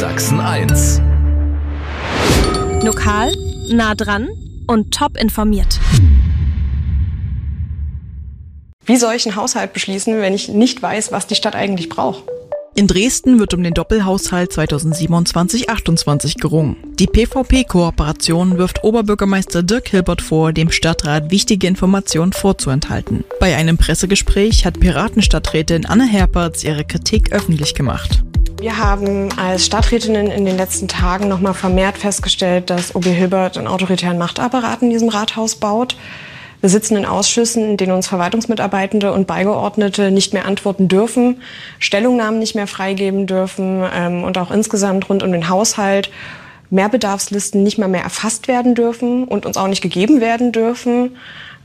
Sachsen 1. Lokal, nah dran und top informiert. Wie soll ich einen Haushalt beschließen, wenn ich nicht weiß, was die Stadt eigentlich braucht? In Dresden wird um den Doppelhaushalt 2027-28 gerungen. Die PvP-Kooperation wirft Oberbürgermeister Dirk Hilbert vor, dem Stadtrat wichtige Informationen vorzuenthalten. Bei einem Pressegespräch hat Piratenstadträtin Anne Herpertz ihre Kritik öffentlich gemacht. Wir haben als Stadträtinnen in den letzten Tagen nochmal vermehrt festgestellt, dass OB Hilbert einen autoritären Machtapparat in diesem Rathaus baut. Wir sitzen in Ausschüssen, in denen uns Verwaltungsmitarbeitende und Beigeordnete nicht mehr antworten dürfen, Stellungnahmen nicht mehr freigeben dürfen und auch insgesamt rund um den Haushalt Mehrbedarfslisten nicht mehr erfasst werden dürfen und uns auch nicht gegeben werden dürfen.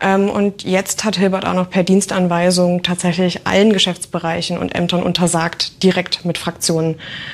Und jetzt hat Hilbert auch noch per Dienstanweisung tatsächlich allen Geschäftsbereichen und Ämtern untersagt, direkt mit Fraktionen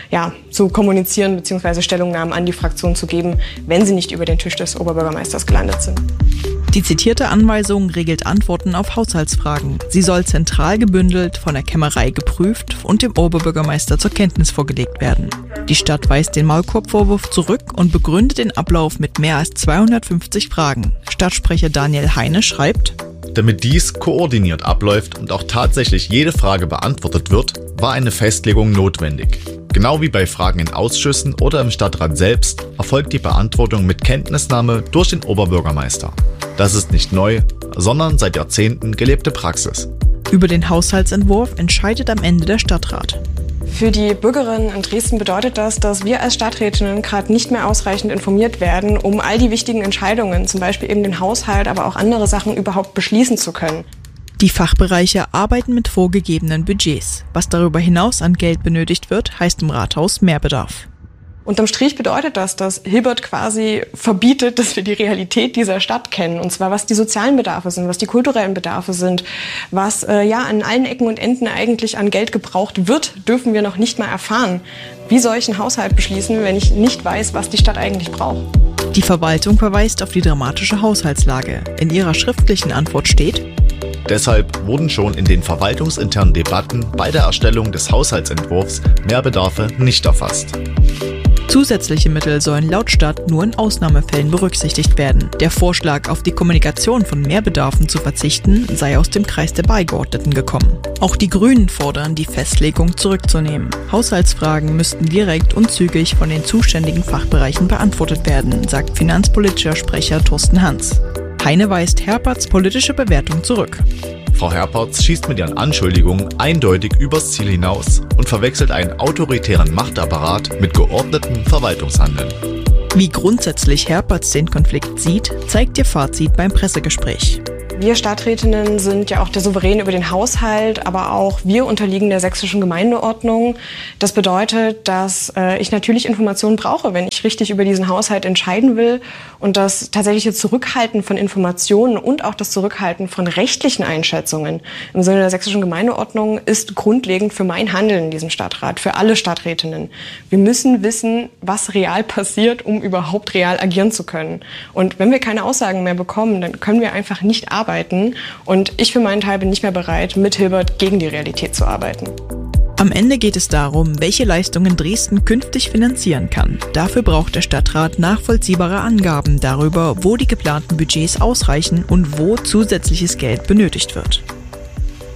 zu kommunizieren bzw. Stellungnahmen an die Fraktion zu geben, wenn sie nicht über den Tisch des Oberbürgermeisters gelandet sind. Die zitierte Anweisung regelt Antworten auf Haushaltsfragen. Sie soll zentral gebündelt, von der Kämmerei geprüft und dem Oberbürgermeister zur Kenntnis vorgelegt werden. Die Stadt weist den Maulkorbvorwurf zurück und begründet den Ablauf mit mehr als 250 Fragen. Stadtsprecher Daniel Heine schreibt: Damit dies koordiniert abläuft und auch tatsächlich jede Frage beantwortet wird, war eine Festlegung notwendig. Genau wie bei Fragen in Ausschüssen oder im Stadtrat selbst erfolgt die Beantwortung mit Kenntnisnahme durch den Oberbürgermeister. Das ist nicht neu, sondern seit Jahrzehnten gelebte Praxis. Über den Haushaltsentwurf entscheidet am Ende der Stadtrat. Für die Bürgerinnen in Dresden bedeutet das, dass wir als Stadträtinnen gerade nicht mehr ausreichend informiert werden, um all die wichtigen Entscheidungen, zum Beispiel eben den Haushalt, aber auch andere Sachen überhaupt beschließen zu können. Die Fachbereiche arbeiten mit vorgegebenen Budgets. Was darüber hinaus an Geld benötigt wird, heißt im Rathaus Mehrbedarf. Unterm Strich bedeutet das, dass Hilbert quasi verbietet, dass wir die Realität dieser Stadt kennen. Und zwar, was die sozialen Bedarfe sind, was die kulturellen Bedarfe sind, was an allen Ecken und Enden eigentlich an Geld gebraucht wird, dürfen wir noch nicht mal erfahren. Wie soll ich einen Haushalt beschließen, wenn ich nicht weiß, was die Stadt eigentlich braucht? Die Verwaltung verweist auf die dramatische Haushaltslage. In ihrer schriftlichen Antwort steht: Deshalb wurden schon in den verwaltungsinternen Debatten bei der Erstellung des Haushaltsentwurfs Mehrbedarfe nicht erfasst. Zusätzliche Mittel sollen laut Stadt nur in Ausnahmefällen berücksichtigt werden. Der Vorschlag, auf die Kommunikation von Mehrbedarfen zu verzichten, sei aus dem Kreis der Beigeordneten gekommen. Auch die Grünen fordern, die Festlegung zurückzunehmen. Haushaltsfragen müssten direkt und zügig von den zuständigen Fachbereichen beantwortet werden, sagt finanzpolitischer Sprecher Thorsten Hans. Heine weist Herpertz' politische Bewertung zurück. Frau Herpertz schießt mit ihren Anschuldigungen eindeutig übers Ziel hinaus und verwechselt einen autoritären Machtapparat mit geordnetem Verwaltungshandeln. Wie grundsätzlich Herpertz den Konflikt sieht, zeigt ihr Fazit beim Pressegespräch. Wir Stadträtinnen sind ja auch der Souverän über den Haushalt, aber auch wir unterliegen der sächsischen Gemeindeordnung. Das bedeutet, dass ich natürlich Informationen brauche, wenn ich richtig über diesen Haushalt entscheiden will. Und das tatsächliche Zurückhalten von Informationen und auch das Zurückhalten von rechtlichen Einschätzungen im Sinne der sächsischen Gemeindeordnung ist grundlegend für mein Handeln in diesem Stadtrat, für alle Stadträtinnen. Wir müssen wissen, was real passiert, um überhaupt real agieren zu können. Und wenn wir keine Aussagen mehr bekommen, dann können wir einfach nicht arbeiten. Und ich für meinen Teil bin nicht mehr bereit, mit Hilbert gegen die Realität zu arbeiten. Am Ende geht es darum, welche Leistungen Dresden künftig finanzieren kann. Dafür braucht der Stadtrat nachvollziehbare Angaben darüber, wo die geplanten Budgets ausreichen und wo zusätzliches Geld benötigt wird.